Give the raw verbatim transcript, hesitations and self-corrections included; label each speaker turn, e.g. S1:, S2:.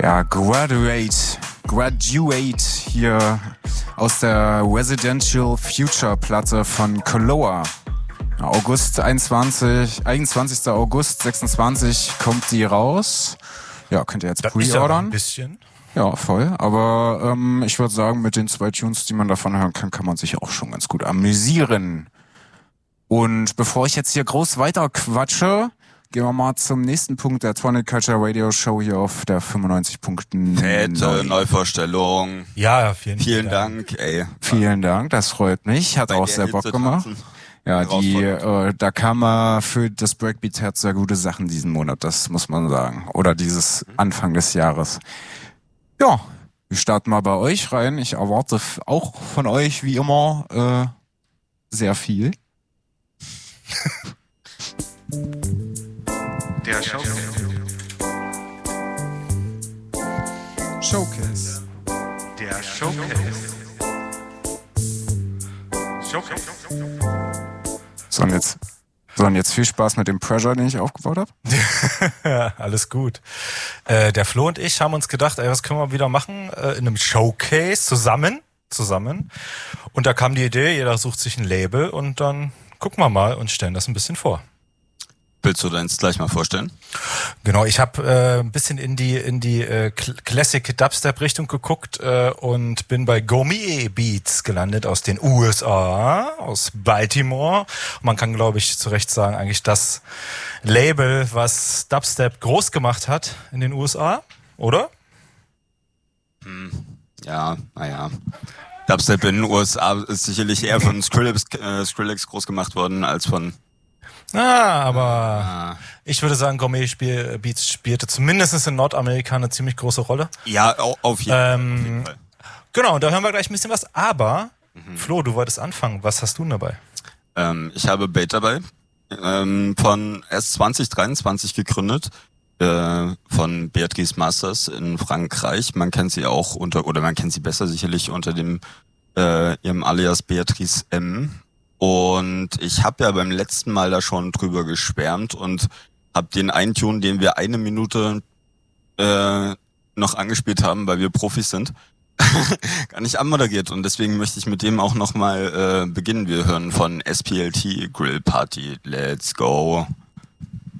S1: Ja, Graduate, Graduate hier aus der Residential Future Platte von Koloa. August einundzwanzig, einundzwanzigster August sechsundzwanzig kommt die raus. Ja, könnt ihr jetzt
S2: das
S1: pre-ordern.
S2: Ist ja ein bisschen.
S1: Ja, voll. Aber ähm, ich würde sagen, mit den zwei Tunes, die man davon hören kann, kann man sich auch schon ganz gut amüsieren. Und bevor ich jetzt hier groß weiter quatsche, gehen wir mal zum nächsten Punkt der Tronic Culture Radio Show hier auf der fünfundneunzig Punkt neun.
S3: Fette Neuvorstellung.
S2: Ja, vielen,
S3: vielen Dank. Dank, ey.
S1: Vielen Dank, das freut mich. Hat
S3: Bei
S1: auch
S3: der
S1: sehr Bock
S3: Hitze
S1: gemacht.
S3: tanzen.
S1: Ja, die, äh, da kam man für das Breakbeat-Herz sehr gute Sachen diesen Monat, das muss man sagen. Oder dieses Anfang des Jahres. Ja, wir starten mal bei euch rein. Ich erwarte f- auch von euch, wie immer, äh, sehr viel.
S4: Der Showcase. Showcase. Der Showcase. Showcase.
S1: So, und jetzt, so, und jetzt viel Spaß mit dem Pressure, den ich aufgebaut habe.
S2: Ja, alles gut. Äh, der Flo und ich haben uns gedacht, ey, was können wir wieder machen? Äh, in einem Showcase zusammen, zusammen. Und da kam die Idee, jeder sucht sich ein Label und dann gucken wir mal und stellen das ein bisschen vor.
S3: Willst du deins gleich mal vorstellen?
S2: Genau, ich habe äh, ein bisschen in die in die äh, Classic Dubstep Richtung geguckt äh, und bin bei Gourmet Beats gelandet aus den U S A, aus Baltimore. Und man kann, glaube ich, zu Recht sagen, eigentlich das Label, was Dubstep groß gemacht hat in den U S A, oder?
S3: Hm. Ja, naja. Dubstep in den U S A ist sicherlich eher von Skrillex, äh, Skrillex groß gemacht worden als von...
S2: Ah, aber
S3: Ah.
S2: ich würde sagen, Gourmet Spiel, Beats spielte zumindest in Nordamerika eine ziemlich große Rolle.
S3: Ja, au- auf jeden,
S2: Ähm,
S3: auf jeden Fall.
S2: Genau, da hören wir gleich ein bisschen was. Aber, mhm. Flo, du wolltest anfangen. Was hast du denn dabei?
S3: Ähm, ich habe Bait dabei, ähm, von erst zwanzig dreiundzwanzig gegründet, äh, von Beatrice Masters in Frankreich. Man kennt sie auch unter, oder man kennt sie besser sicherlich unter dem äh, ihrem Alias Beatrice M. Und ich habe ja beim letzten Mal da schon drüber geschwärmt und habe den einen Tune, den wir eine Minute äh, noch angespielt haben, weil wir Profis sind, gar nicht anmoderiert. Und deswegen möchte ich mit dem auch nochmal äh, beginnen. Wir hören von S P L T Grill Party. Let's go.